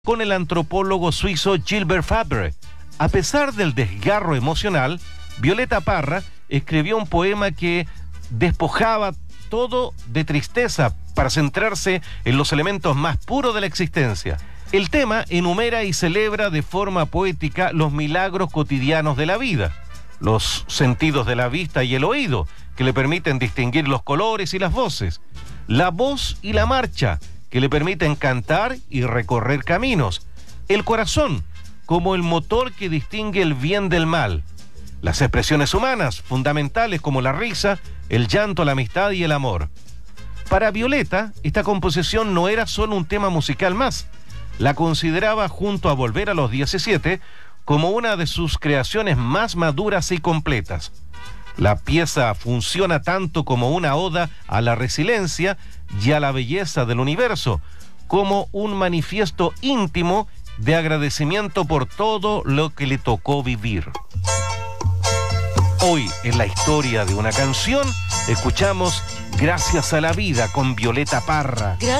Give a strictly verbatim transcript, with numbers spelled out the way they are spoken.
con el antropólogo suizo Gilbert Fabre. A pesar del desgarro emocional, Violeta Parra escribió un poema que despojaba todo de tristeza para centrarse en los elementos más puros de la existencia. El tema enumera y celebra de forma poética los milagros cotidianos de la vida, los sentidos de la vista y el oído, que le permiten distinguir los colores y las voces, la voz y la marcha, que le permiten cantar y recorrer caminos, el corazón, como el motor que distingue el bien del mal, las expresiones humanas, fundamentales como la risa, el llanto, la amistad y el amor. Para Violeta, esta composición no era solo un tema musical más, la consideraba junto a Volver a los diecisiete como una de sus creaciones más maduras y completas. La pieza funciona tanto como una oda a la resiliencia y a la belleza del universo, como un manifiesto íntimo de agradecimiento por todo lo que le tocó vivir. Hoy, en la historia de una canción, escuchamos Gracias a la vida con Violeta Parra.